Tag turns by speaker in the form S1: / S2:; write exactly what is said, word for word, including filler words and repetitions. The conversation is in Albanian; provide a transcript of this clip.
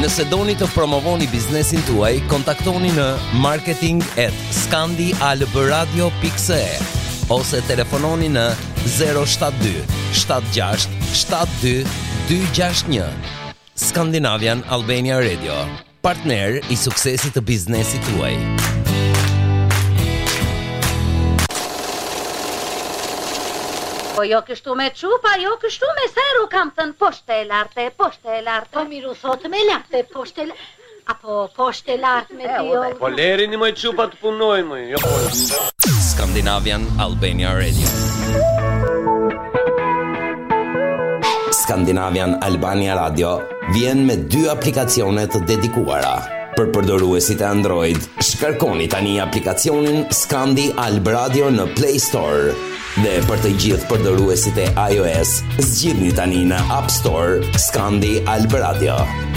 S1: Nëse doni të promovoni biznesin tuaj, kontaktoni në marketing at scandialbradio dot c e ose telefononi në zero shtat dy shtat gjasht shtat dy dy gjasht një. Scandinavian Albania Radio, partner i suksesit të biznesit tuaj.
S2: Po jo kështu me qupa, jo kështu me seru, kam thënë poshte e larte, poshte e larte.
S3: Po miru thot me larte, poshte e larte, apo poshte e larte me tio.
S4: Po lerini më qupa të punojnë më, jo po.
S1: Scandinavian Albania Radio. Scandinavian Albania Radio vjen me dy aplikacione të dedikuara. Për përdoruesit e Android, shkarkoni tani aplikacionin Scandi Alb Radio në Play Store. Dhe për të gjithë përdoruesit e iOS, zgjidhni tani në App Store Scandi Alb Radio.